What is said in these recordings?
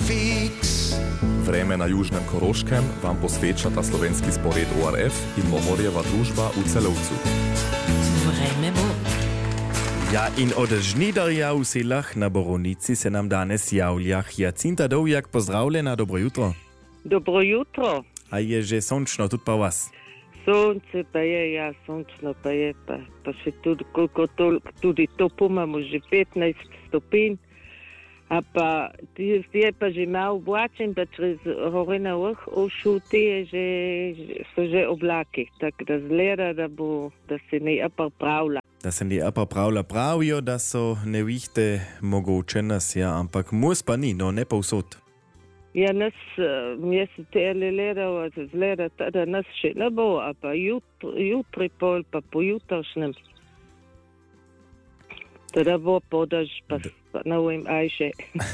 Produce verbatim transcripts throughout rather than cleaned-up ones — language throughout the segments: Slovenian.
fix. Vreme na južnem Koroškem vam posvečata slovenski spored O R F in Mohorjeva družba v Celovcu. Vreme bo. Ja, in od Žnidarja v Selah na Boronici se nam danes javlja Jacinta Dovjak. Pozdravljena, dobro jutro. Dobro jutro. A je že sončno tudi pa vas? Sonce pa je, ja, sončno pa je, pa, pa še tudi, koliko to, tudi to pomamo, že petnajst stopinj. A pa je pa že malo oblačen, pa čez hore na vrh ošuti je že, so že oblaki, tako da zgleda, da bo, da se ne pripravlja. Da se ne pripravlja, pravijo, da so nevihte mogoče nas, ja, ampak mus pa ni, no ne pa vsod. Ja, nas, jaz se tele gledal, zgleda, da nas še ne bo, a pa jutri, jutri pol, pa pojutrašnjem. Teda bo podaž, pa ne vem, aj še.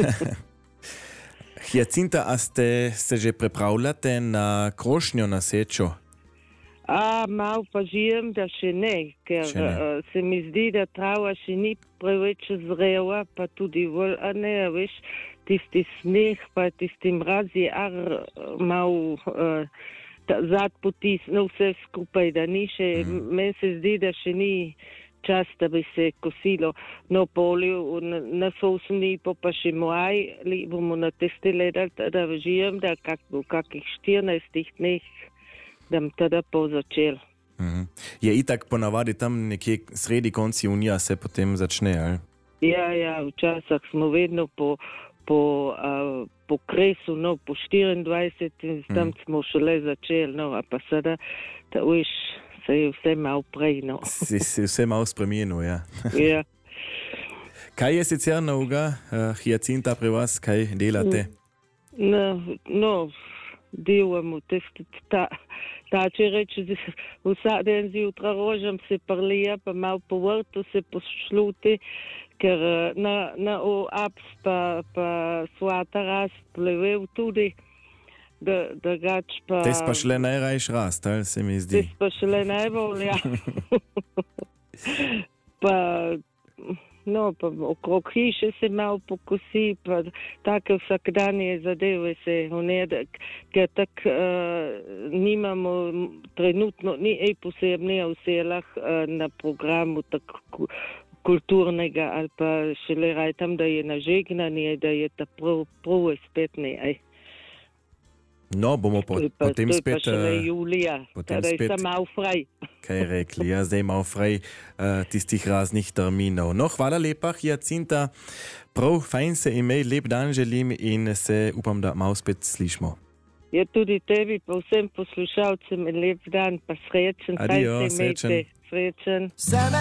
Jacinta, a ste se že pripravljate na krošnjo, na sečo? A, malo pa žijem, da še ne, ker še ne. Uh, se mi zdi, da trava še ni preveč zrela, pa tudi bolj, a ne, veš, tisti sneh, pa tisti mraz je ar malo uh, zad potisnil vse skupaj, da ni še, mm. meni se zdi, da še ni čas, da bi se kosilo na polju, na, na sosni, pa pa še moj, li bomo na teste gledali, da žijem, da kak, v kakih štirinajstih dneh, da bom teda pol začel. Mm. Je itak ponavadi tam nekje sredi konci junija se potem začne, ali? Ja, ja, včasih smo vedno po po, uh, po kresu, no, po štiriindvajset in tam mm. smo šele začeli, no, a pa sada, da veš, se je vse malo prej, no. Si, si vse malo spremenil, ja. Ja. Kaj je sicer novega, uh, Jacinta, pri vas, kaj delate? No, no delamo, ta, ta če reči, vsak den zjutraj rožam se prlija, pa malo po vrtu se pošluti, ker na, na o aps pa, pa svata rast plevel tudi, da, da gač pa... Tes pa šele najrajš rast, ali se mi zdi? Tes pa šele najbolj, ja. Pa, no, pa okrog hiše se malo pokosi, pa take vsakdanje zadeve se unede, ker tak uh, nimamo trenutno, ni ej posebne v Selah uh, na programu tako kulturnega, ali pa šele raj tam, da je nažegnanje, da je ta prav, prav spet ne, aj. No, bomo po, pa, potem to spet... To je pa šele julija, tada je tam malo fraj. Kaj rekli, ja, zdaj malo fraj uh, tistih raznih terminov. No, hvala lepa, Jacinta. Prav, fajn se imej, lep dan želim in se upam, da malo spet slišmo. Ja, tudi tebi, pa vsem poslušalcem lep dan, pa srečen. Adijo, srečen. Srečen.